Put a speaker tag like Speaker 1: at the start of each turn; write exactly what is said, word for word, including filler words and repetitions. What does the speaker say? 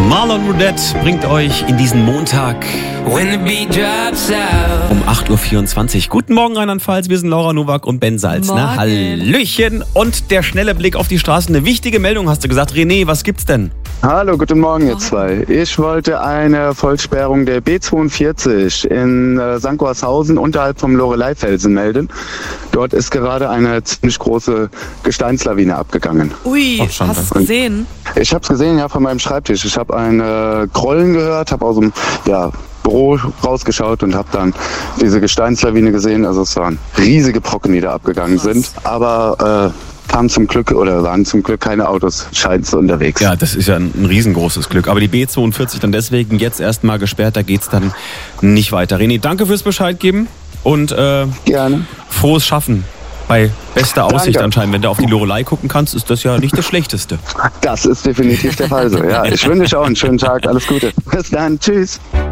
Speaker 1: Marlon Roudette bringt euch in diesen Montag um acht Uhr vierundzwanzig. Guten Morgen Rheinland-Pfalz, wir sind Laura Nowak und Ben Salzner. Hallöchen und der schnelle Blick auf die Straßen. Eine wichtige Meldung hast du gesagt. René, was gibt's denn?
Speaker 2: Hallo, guten Morgen ihr zwei. Ich wollte eine Vollsperrung der B zweiundvierzig in äh, Sankt Goarshausen unterhalb vom Loreleyfelsen melden. Dort ist gerade eine ziemlich große Gesteinslawine abgegangen.
Speaker 3: Ui, hast du es gesehen?
Speaker 2: Ich habe es gesehen, ja, von meinem Schreibtisch. Ich habe ein äh, Grollen gehört, habe aus dem ja, Büro rausgeschaut und habe dann diese Gesteinslawine gesehen. Also es waren riesige Brocken, die da abgegangen
Speaker 3: Krass.
Speaker 2: sind. Aber äh, kamen zum Glück oder waren zum Glück keine Autos, scheint unterwegs.
Speaker 1: Ja, das ist ja ein, ein riesengroßes Glück. Aber die B zweiundvierzig dann deswegen jetzt erstmal gesperrt, da geht's dann nicht weiter. René, danke fürs Bescheid geben und äh,
Speaker 2: Gerne.
Speaker 1: frohes Schaffen. Bei bester Aussicht
Speaker 2: Danke.
Speaker 1: anscheinend. Wenn du auf die Loreley gucken kannst, ist das ja nicht das Schlechteste.
Speaker 2: Das ist definitiv der Fall so. Ja, ich wünsche euch auch einen schönen Tag. Alles Gute. Bis dann. Tschüss.